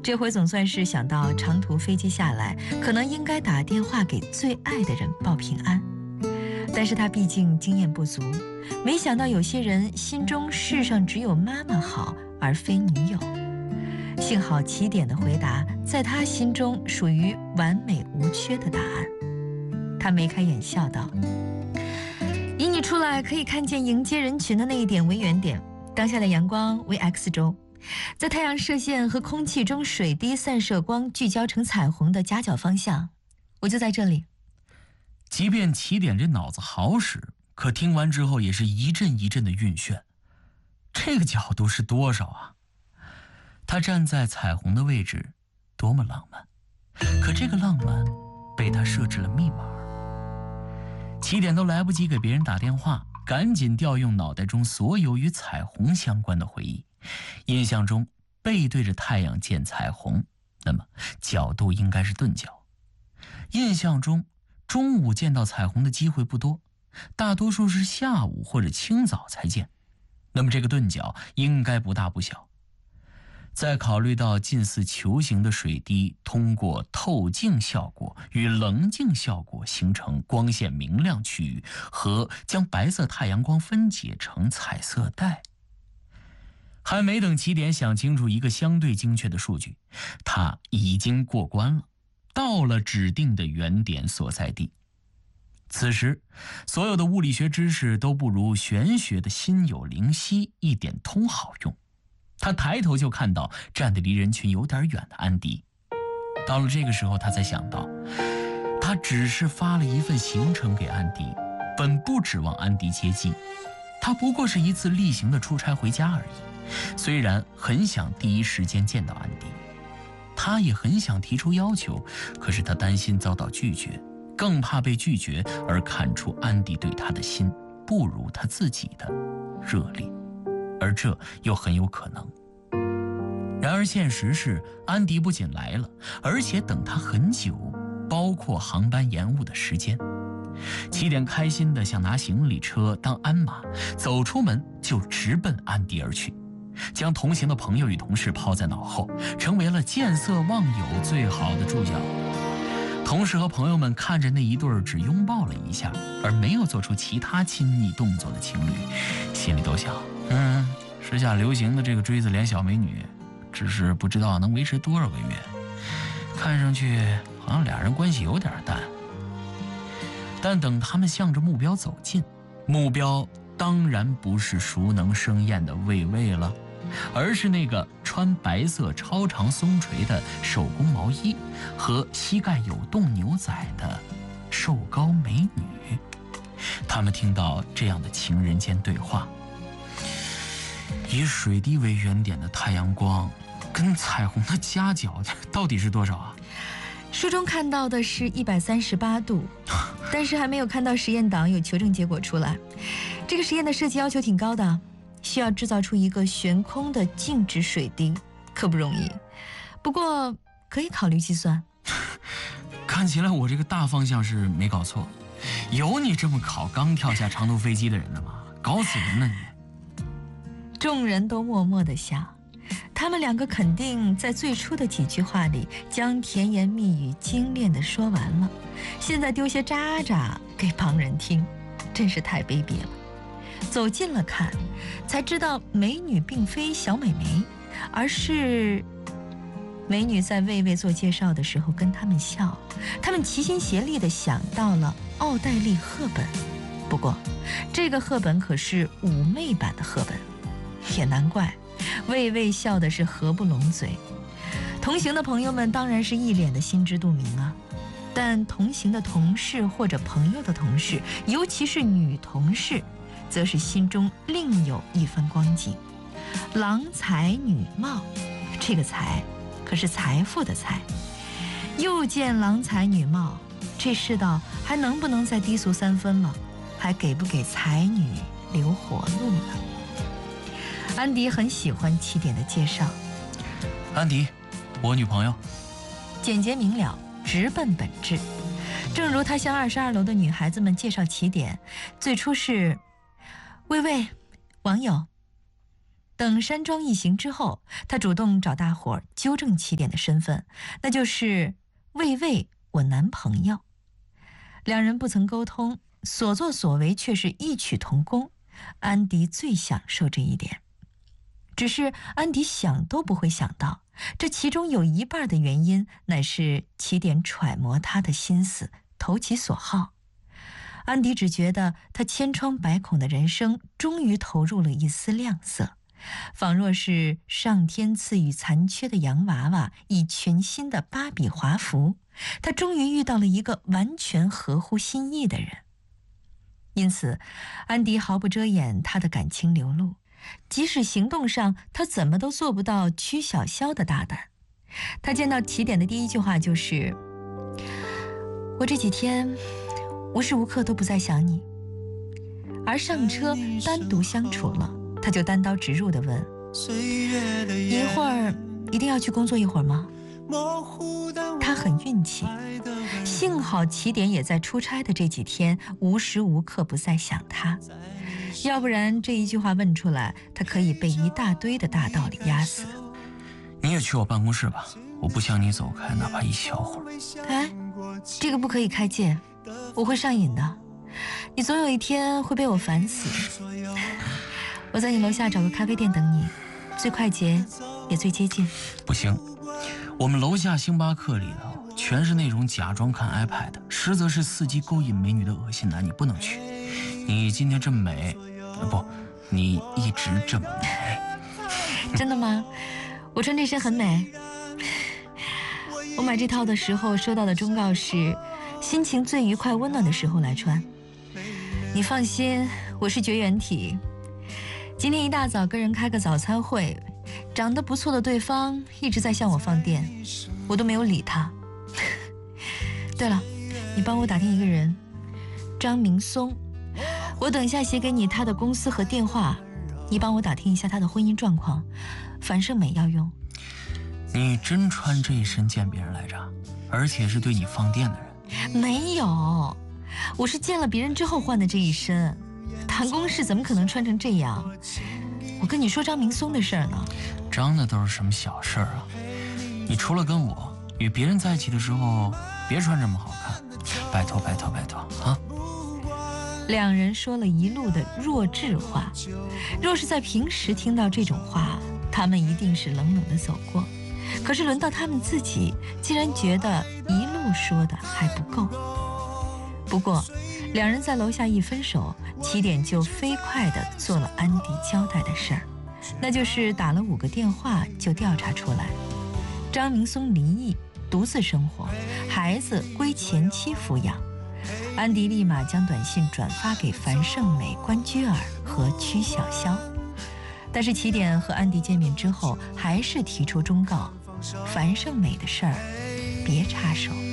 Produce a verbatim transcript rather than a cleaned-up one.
这回总算是想到长途飞机下来，可能应该打电话给最爱的人报平安。但是他毕竟经验不足，没想到有些人心中世上只有妈妈好，而非女友。幸好起点的回答在他心中属于完美无缺的答案。他眉开眼笑道：以你出来可以看见迎接人群的那一点为原点，当下的阳光为 X 轴，在太阳射线和空气中水滴散射光聚焦成彩虹的夹角方向，我就在这里。 即便起点这脑子好使，可听完之后也是一阵一阵的晕眩。这个角度是多少啊？他站在彩虹的位置，多么浪漫！可这个浪漫被他设置了密码。起点都来不及给别人打电话，赶紧调用脑袋中所有与彩虹相关的回忆。印象中背对着太阳见彩虹，那么角度应该是钝角。印象中中午见到彩虹的机会不多，大多数是下午或者清早才见，那么这个钝角应该不大不小。再考虑到近似球形的水滴通过透镜效果与棱镜效果形成光线明亮区域，和将白色太阳光分解成彩色带，还没等起点想清楚一个相对精确的数据，他已经过关了，到了指定的原点所在地。此时所有的物理学知识都不如玄学的心有灵犀一点通好用。他抬头就看到站得离人群有点远的安迪。到了这个时候他才想到，他只是发了一份行程给安迪，本不指望安迪接机，他不过是一次例行的出差回家而已。虽然很想第一时间见到安迪，他也很想提出要求，可是他担心遭到拒绝，更怕被拒绝而看出安迪对他的心不如他自己的热烈，而这又很有可能。然而现实是，安迪不仅来了，而且等他很久，包括航班延误的时间。起点开心地想拿行李车当鞍马，走出门就直奔安迪而去，将同行的朋友与同事抛在脑后，成为了见色忘友最好的助教。同事和朋友们看着那一对只拥抱了一下，而没有做出其他亲密动作的情侣，心里都想，嗯，时下流行的这个锥子脸小美女，只是不知道能维持多少个月，看上去好像俩人关系有点淡。但等他们向着目标走近，目标当然不是熟能生厌的魏魏了，而是那个穿白色超长松垂的手工毛衣和膝盖有洞牛仔的瘦高美女。他们听到这样的情人间对话：以水滴为原点的太阳光跟彩虹的夹角到底是多少啊？ 书中看到的是一百三十八度，但是还没有看到实验档有求证结果出来。这个实验的设计要求挺高的，需要制造出一个悬空的静止水滴，可不容易。不过可以考虑计算。 看起来我这个大方向是没搞错，有你这么考刚跳下长途飞机的人的吗？搞死人了你！ 众人都默默地想，他们两个肯定在最初的几句话里将甜言蜜语精炼地说完了，现在丢些渣渣给旁人听，真是太卑鄙了。走近了看，才知道美女并非小美眉，而是美女在魏魏做介绍的时候跟他们笑，他们齐心协力地想到了奥黛丽·赫本。不过这个赫本可是妩媚版的赫本，也难怪魏魏笑的是合不拢嘴。同行的朋友们当然是一脸的心知肚明啊，但同行的同事或者朋友的同事，尤其是女同事，则是心中另有一番光景。郎才女貌，这个才可是财富的财。又见郎才女貌，这世道还能不能再低俗三分了？还给不给才女留活路呢？安迪很喜欢起点的介绍。 安迪，我女朋友。 简洁明了，直奔本质。正如他向二十二楼的女孩子们介绍起点，最初是魏魏网友， 等山庄一行之后，他主动找大伙儿纠正起点的身份，那就是魏魏我男朋友。两人不曾沟通，所作所为却是异曲同工。安迪最享受这一点，只是安迪想都不会想到，这其中有一半的原因乃是起点揣摩他的心思，投其所好。安迪只觉得他千疮百孔的人生终于投入了一丝亮色，仿若是上天赐予残缺的洋娃娃以全新的芭比华服，他终于遇到了一个完全合乎心意的人。因此，安迪毫不遮掩他的感情流露，即使行动上他怎么都做不到曲小潇的大胆。他见到起点的第一句话就是：“我这几天无时无刻都不在想你。”而上车单独相处了，他就单刀直入地问：“一会儿一定要去工作一会儿吗？”他很运气，幸好起点也在出差的这几天无时无刻不在想他，要不然这一句话问出来，他可以被一大堆的大道理压死。 你也去我办公室吧，我不想你走开，哪怕一小会儿。 哎，这个不可以开戒，我会上瘾的，你总有一天会被我烦死。我在你楼下找个咖啡店等你，最快捷也最接近。 不行，我们楼下星巴克里头全是那种假装看 iPad 实则是伺机勾引美女的恶心男，你不能去。你今天这么美，不，你一直这么美。 真的吗？我穿这身很美。我买这套的时候收到的忠告是，心情最愉快温暖的时候来穿。你放心，我是绝缘体。今天一大早跟人开个早餐会，长得不错的对方一直在向我放电，我都没有理他。对了，你帮我打听一个人，张明松，我等一下写给你他的公司和电话，你帮我打听一下他的婚姻状况，樊胜美要用。 你真穿这一身见别人来着？而且是对你放电的人？ 没有，我是见了别人之后换的这一身。谈公事怎么可能穿成这样？我跟你说张明松的事儿呢。 张的都是什么小事儿啊？你除了跟我与别人在一起的时候，别穿这么好看，拜托拜托拜托啊！ 两人说了一路的弱智话，若是在平时听到这种话，他们一定是冷冷的走过。可是轮到他们自己，竟然觉得一路说的还不够。不过，两人在楼下一分手，起点就飞快地做了安迪交代的事儿，那就是打了五个电话就调查出来，张明松离异，独自生活，孩子归前妻抚养。安迪立马将短信转发给樊胜美、关雎尔和曲小潇，但是起点和安迪见面之后，还是提出忠告：樊胜美的事儿别插手。